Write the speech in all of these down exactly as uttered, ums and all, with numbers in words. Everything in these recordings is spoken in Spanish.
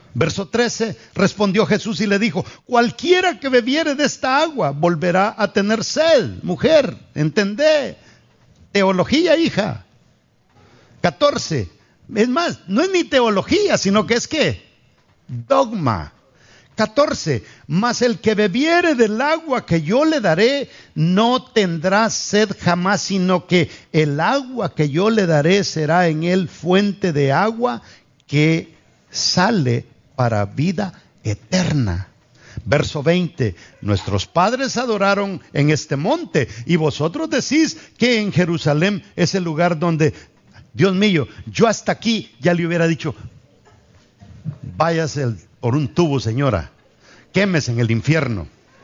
Verso trece, respondió Jesús y le dijo: cualquiera que bebiere de esta agua volverá a tener sed. Mujer, entendé. Teología, hija. catorce, es más, no es ni teología, sino que es ¿qué? Dogma. catorce, mas el que bebiere del agua que yo le daré no tendrá sed jamás, sino que el agua que yo le daré será en él fuente de agua que sale para vida eterna. Verso veinte, nuestros padres adoraron en este monte y vosotros decís que en Jerusalén es el lugar donde, Dios mío, yo hasta aquí ya le hubiera dicho: váyase por un tubo, señora, quémese en el infierno.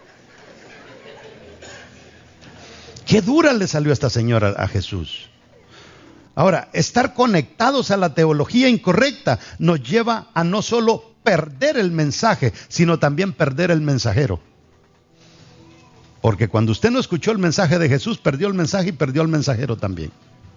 Qué dura le salió a esta señora a Jesús. Ahora, estar conectados a la teología incorrecta nos lleva a no solo perder el mensaje, sino también perder el mensajero. Porque cuando usted no escuchó el mensaje de Jesús, perdió el mensaje y perdió el mensajero también.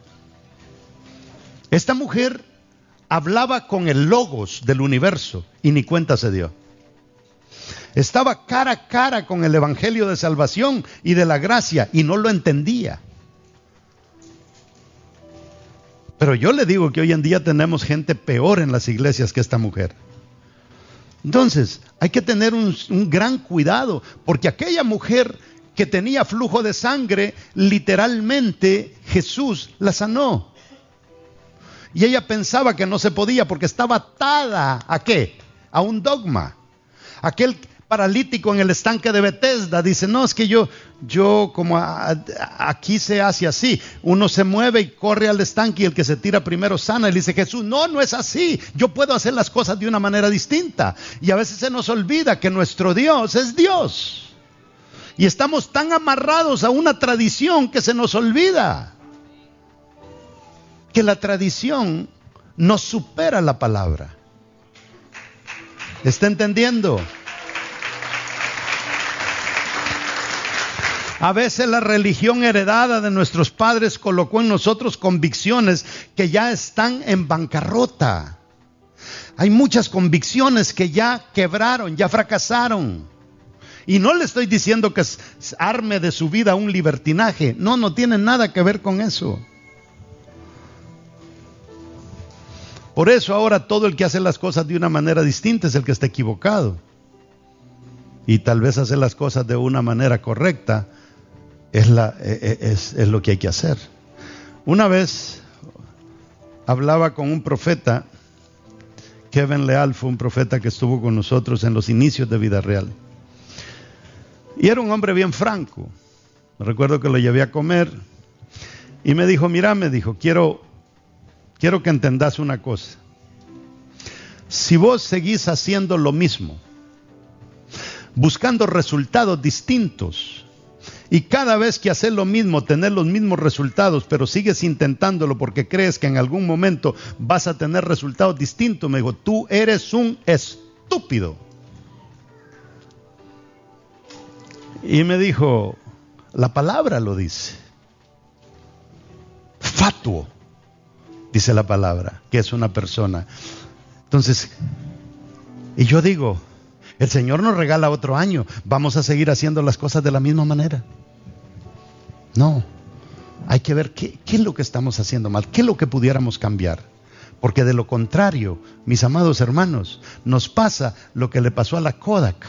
Esta mujer hablaba con el logos del universo y ni cuenta se dio. Estaba cara a cara con el evangelio de salvación y de la gracia y no lo entendía. Pero yo le digo que hoy en día tenemos gente peor en las iglesias que esta mujer. Entonces, hay que tener un, un gran cuidado, porque aquella mujer que tenía flujo de sangre, literalmente Jesús la sanó. Y ella pensaba que no se podía porque estaba atada ¿a qué? A un dogma. Aquel paralítico en el estanque de Betesda dice: no, es que yo, yo como a, a, aquí se hace así, uno se mueve y corre al estanque y el que se tira primero sana. Y le dice Jesús: no, no es así, yo puedo hacer las cosas de una manera distinta. Y a veces se nos olvida que nuestro Dios es Dios y estamos tan amarrados a una tradición que se nos olvida que la tradición nos supera la palabra. ¿Está entendiendo? A veces la religión heredada de nuestros padres colocó en nosotros convicciones que ya están en bancarrota. Hay muchas convicciones que ya quebraron, ya fracasaron. Y no le estoy diciendo que arme de su vida un libertinaje. No, no tiene nada que ver con eso. Por eso ahora todo el que hace las cosas de una manera distinta es el que está equivocado. Y tal vez hacer las cosas de una manera correcta Es, la, es, es lo que hay que hacer. Una vez hablaba con un profeta, Kevin Leal fue un profeta que estuvo con nosotros en los inicios de Vida Real. Y era un hombre bien franco. Me recuerdo que lo llevé a comer y me dijo: mira, me dijo, quiero, quiero que entendas una cosa. Si vos seguís haciendo lo mismo, buscando resultados distintos, y cada vez que haces lo mismo, tener los mismos resultados, pero sigues intentándolo porque crees que en algún momento vas a tener resultados distintos, me dijo, tú eres un estúpido. Y me dijo, la palabra lo dice. Fatuo, dice la palabra, que es una persona. Entonces, y yo digo, el Señor nos regala otro año, vamos a seguir haciendo las cosas de la misma manera. No, hay que ver qué, qué es lo que estamos haciendo mal, qué es lo que pudiéramos cambiar. Porque de lo contrario, mis amados hermanos, nos pasa lo que le pasó a la Kodak,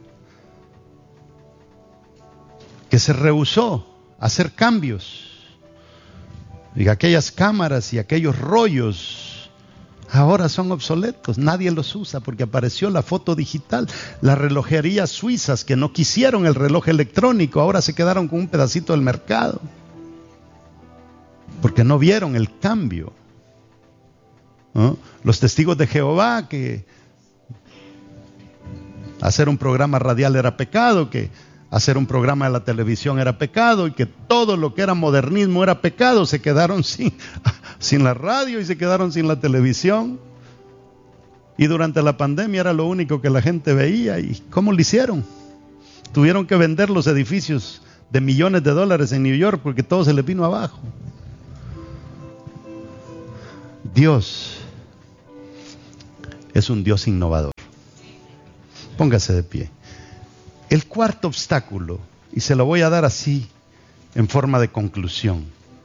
que se rehusó a hacer cambios. Y aquellas cámaras y aquellos rollos ahora son obsoletos, nadie los usa porque apareció la foto digital. Las relojerías suizas que no quisieron el reloj electrónico ahora se quedaron con un pedacito del mercado porque no vieron el cambio, ¿no? Los testigos de Jehová, que hacer un programa radial era pecado, que hacer un programa de la televisión era pecado y que todo lo que era modernismo era pecado, se quedaron sin, sin la radio y se quedaron sin la televisión. Y durante la pandemia era lo único que la gente veía. ¿Y cómo lo hicieron? Tuvieron que vender los edificios de millones de dólares en New York porque todo se les vino abajo. Dios es un Dios innovador. Póngase de pie. El cuarto obstáculo, y se lo voy a dar así, en forma de conclusión,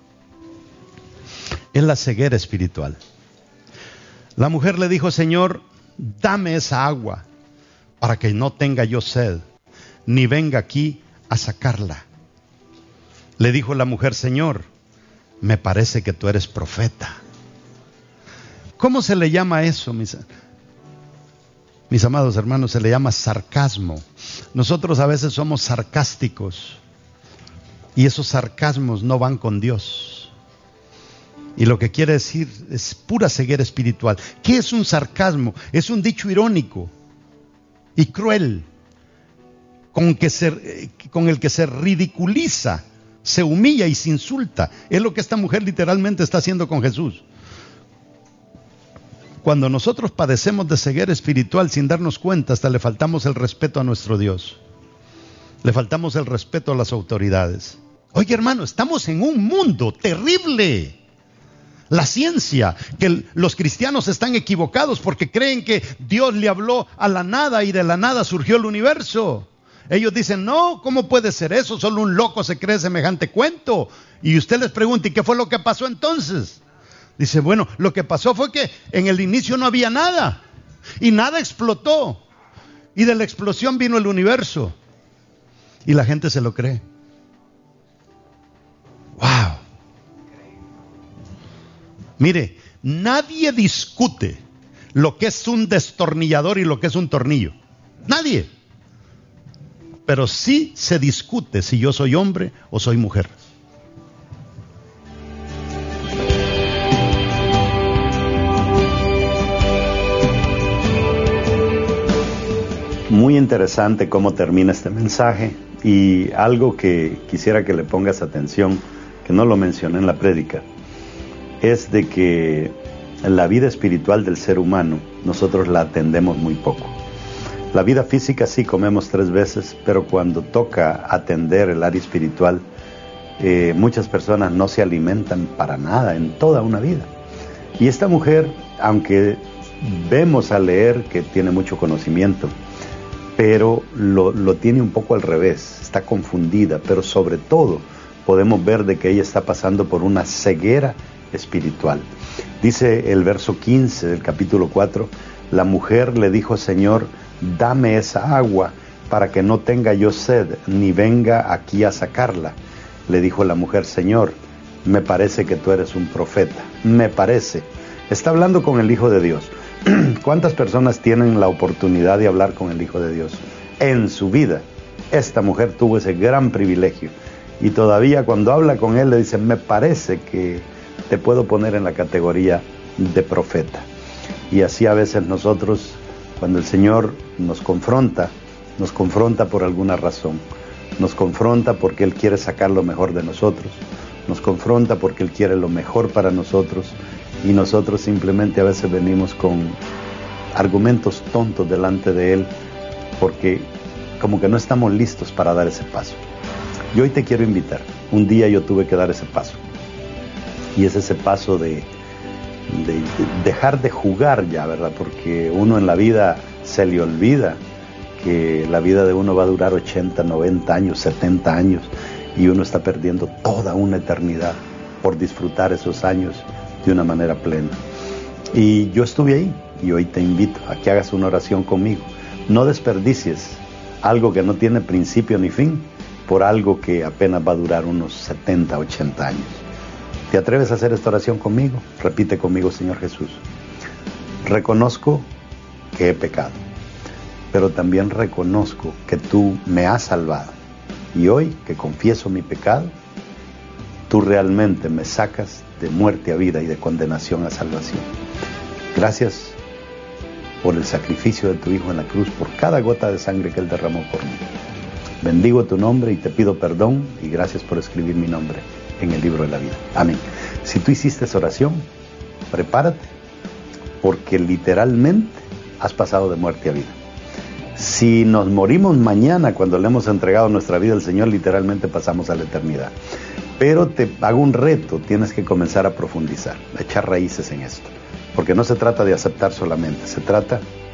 es la ceguera espiritual. La mujer le dijo: Señor, dame esa agua para que no tenga yo sed, ni venga aquí a sacarla. Le dijo la mujer: Señor, me parece que tú eres profeta. ¿Cómo se le llama eso, mis, mis amados hermanos? Se le llama sarcasmo. Nosotros a veces somos sarcásticos y esos sarcasmos no van con Dios. Y lo que quiere decir es pura ceguera espiritual. ¿Qué es un sarcasmo? Es un dicho irónico y cruel con, que se, con el que se ridiculiza, se humilla y se insulta. Es lo que esta mujer literalmente está haciendo con Jesús. Cuando nosotros padecemos de ceguera espiritual sin darnos cuenta, hasta le faltamos el respeto a nuestro Dios. Le faltamos el respeto a las autoridades. Oye, hermano, estamos en un mundo terrible. La ciencia, que los cristianos están equivocados porque creen que Dios le habló a la nada y de la nada surgió el universo. Ellos dicen: no, ¿cómo puede ser eso? Solo un loco se cree semejante cuento. Y usted les pregunta: ¿y qué fue lo que pasó entonces? Dice: bueno, lo que pasó fue que en el inicio no había nada y nada explotó, y de la explosión vino el universo, y la gente se lo cree. Wow. Mire, nadie discute lo que es un destornillador y lo que es un tornillo. Nadie. Pero sí se discute si yo soy hombre o soy mujer. Muy interesante cómo termina este mensaje, y algo que quisiera que le pongas atención, que no lo mencioné en la prédica, es de que la vida espiritual del ser humano nosotros la atendemos muy poco. La vida física sí comemos tres veces, pero cuando toca atender el área espiritual, eh, muchas personas no se alimentan para nada en toda una vida. Y esta mujer, aunque vemos al leer que tiene mucho conocimiento, pero lo, lo tiene un poco al revés, está confundida, pero sobre todo podemos ver de que ella está pasando por una ceguera espiritual. Dice el verso quince del capítulo cuatro: la mujer le dijo: Señor, dame esa agua para que no tenga yo sed, ni venga aquí a sacarla. Le dijo la mujer: Señor, me parece que tú eres un profeta. Me parece. Está hablando con el Hijo de Dios. ¿Cuántas personas tienen la oportunidad de hablar con el Hijo de Dios en su vida? Esta mujer tuvo ese gran privilegio, y todavía cuando habla con él le dice: me parece que te puedo poner en la categoría de profeta. Y así a veces nosotros, cuando el Señor nos confronta, nos confronta por alguna razón. Nos confronta porque Él quiere sacar lo mejor de nosotros. Nos confronta porque Él quiere lo mejor para nosotros. Y nosotros simplemente a veces venimos con argumentos tontos delante de Él, porque como que no estamos listos para dar ese paso. Yo hoy te quiero invitar. Un día yo tuve que dar ese paso. Y es ese paso de, de, de dejar de jugar ya, ¿verdad? Porque uno en la vida se le olvida que la vida de uno va a durar ochenta, noventa años, setenta años, y uno está perdiendo toda una eternidad por disfrutar esos años de una manera plena. Y yo estuve ahí, y hoy te invito a que hagas una oración conmigo. No desperdicies algo que no tiene principio ni fin por algo que apenas va a durar unos setenta, ochenta años. ¿Te atreves a hacer esta oración conmigo? Repite conmigo: Señor Jesús, reconozco que he pecado, pero también reconozco que tú me has salvado. Y hoy que confieso mi pecado, tú realmente me sacas de muerte a vida y de condenación a salvación. Gracias por el sacrificio de tu Hijo en la cruz, por cada gota de sangre que Él derramó por mí. Bendigo tu nombre y te pido perdón, y gracias por escribir mi nombre en el libro de la vida. Amén. Si tú hiciste esa oración, prepárate, porque literalmente has pasado de muerte a vida. Si nos morimos mañana cuando le hemos entregado nuestra vida al Señor, literalmente pasamos a la eternidad. Pero te hago un reto: tienes que comenzar a profundizar, a echar raíces en esto. Porque no se trata de aceptar solamente, se trata